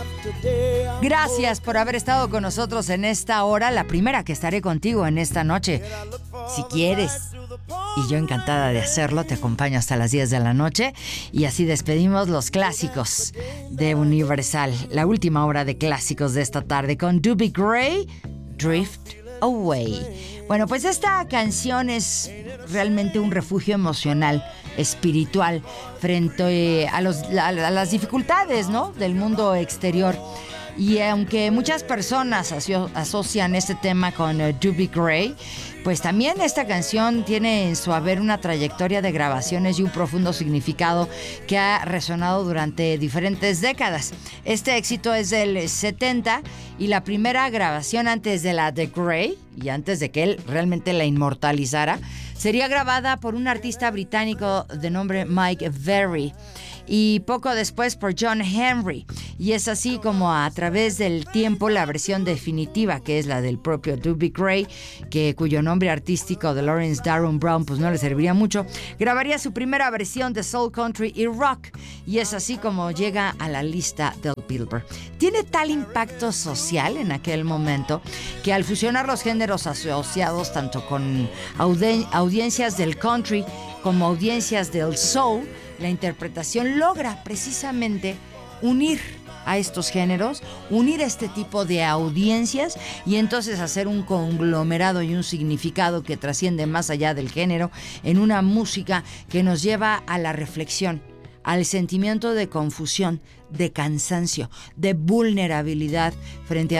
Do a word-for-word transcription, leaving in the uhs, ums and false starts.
Gracias por haber estado con nosotros en esta hora, la primera que estaré contigo en esta noche. Si quieres, y yo encantada de hacerlo, te acompaño hasta las diez de la noche y así despedimos los clásicos de Universal, la última hora de clásicos de esta tarde con Doobie Gray, Drift Away. Bueno, pues esta canción es realmente un refugio emocional, espiritual, frente a, los, a, a las dificultades, ¿no?, del mundo exterior. Y aunque muchas personas aso- asocian este tema con uh, Doobie Gray, pues también esta canción tiene en su haber una trayectoria de grabaciones y un profundo significado que ha resonado durante diferentes décadas. Este éxito es del setenta y la primera grabación antes de la de Gray y antes de que él realmente la inmortalizara, sería grabada por un artista británico de nombre Mike Berry y poco después por John Henry. Y es así como a través del tiempo la versión definitiva, que es la del propio Doobie Gray, que cuyo nombre artístico de Lawrence Darren Brown pues no le serviría mucho, grabaría su primera versión de soul, country y rock. Y es así como llega a la lista del Billboard. Tiene tal impacto social en aquel momento que al fusionar los géneros asociados tanto con audi- audiencias del country como audiencias del soul, la interpretación logra precisamente unir a estos géneros, unir este tipo de audiencias y entonces hacer un conglomerado y un significado que trasciende más allá del género en una música que nos lleva a la reflexión, al sentimiento de confusión, de cansancio, de vulnerabilidad frente a